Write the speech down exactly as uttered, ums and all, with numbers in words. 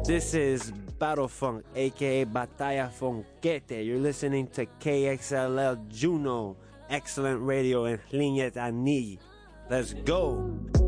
This is Battle Funk, aka Batalla Funkete. You're listening to K X L L Juno, excellent radio in Linyet Ani. Let's go!